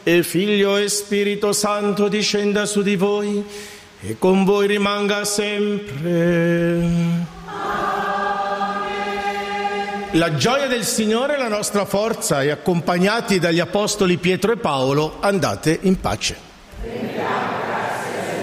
e Figlio e Spirito Santo discenda su di voi e con voi rimanga sempre. La gioia del Signore è la nostra forza e accompagnati dagli apostoli Pietro e Paolo andate in pace.